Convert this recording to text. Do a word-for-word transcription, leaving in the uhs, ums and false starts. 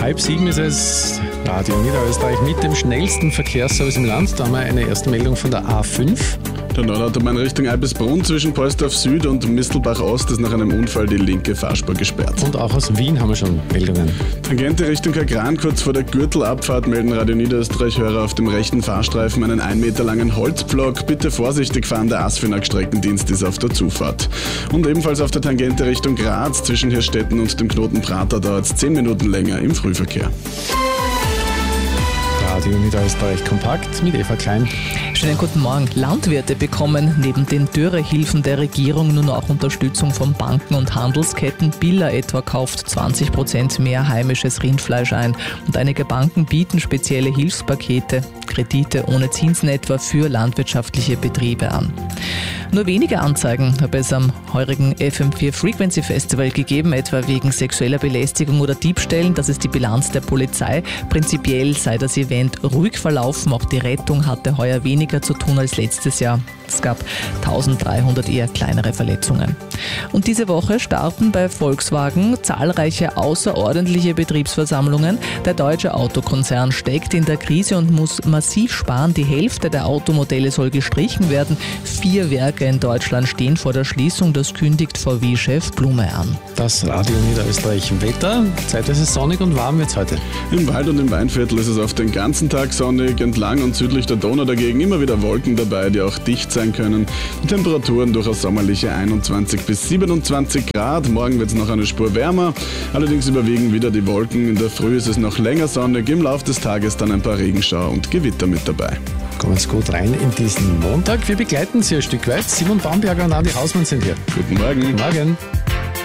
Halb sieben ist es, Radio Niederösterreich mit dem schnellsten Verkehrsservice im Land. Da haben wir eine erste Meldung von der A fünf. Der Nordautobahn Richtung Albisbrunn zwischen Polsdorf Süd und Mistelbach Ost ist nach einem Unfall die linke Fahrspur gesperrt. Und auch aus Wien haben wir schon Meldungen. Tangente Richtung Kagran, kurz vor der Gürtelabfahrt melden Radio Niederösterreich-Hörer auf dem rechten Fahrstreifen einen ein Meter langen Holzblock. Bitte vorsichtig fahren, der Asfinag-Streckendienst ist auf der Zufahrt. Und ebenfalls auf der Tangente Richtung Graz zwischen Hirstetten und dem Knoten Prater dauert es zehn Minuten länger im Frühverkehr. Radio Niederösterreich kompakt mit Eva Klein. Schönen guten Morgen. Landwirte bekommen neben den Dürrehilfen der Regierung nun auch Unterstützung von Banken und Handelsketten. Billa etwa kauft zwanzig Prozent mehr heimisches Rindfleisch ein. Und einige Banken bieten spezielle Hilfspakete, Kredite ohne Zinsen etwa für landwirtschaftliche Betriebe an. Nur wenige Anzeigen habe es am heurigen F M vier Frequency Festival gegeben, etwa wegen sexueller Belästigung oder Diebstählen. Das ist die Bilanz der Polizei. Prinzipiell sei das Event ruhig verlaufen. Auch die Rettung hatte heuer weniger zu tun als letztes Jahr. Es gab dreizehnhundert eher kleinere Verletzungen. Und diese Woche starten bei Volkswagen zahlreiche außerordentliche Betriebsversammlungen. Der deutsche Autokonzern steckt in der Krise und muss massiv sparen. Die Hälfte der Automodelle soll gestrichen werden. Vier Werke in Deutschland stehen vor der Schließung. Das kündigt V W-Chef Blume an. Das Radio Niederösterreich Wetter. Zeitweise sonnig und warm wird es heute. Im Wald und im Weinviertel ist es auf den ganzen Tag sonnig. Entlang und südlich der Donau dagegen immer wieder Wolken dabei, die auch dicht sein können. Die Temperaturen durchaus sommerliche einundzwanzig bis siebenundzwanzig Grad. Morgen wird es noch eine Spur wärmer. Allerdings überwiegen wieder die Wolken. In der Früh ist es noch länger sonnig. Im Laufe des Tages dann ein paar Regenschauer und Gewitter mit dabei. Kommen Sie gut rein in diesen Montag. Wir begleiten Sie ein Stück weit. Simon Baumberger und Andi Hausmann sind hier. Guten Morgen. Guten Morgen.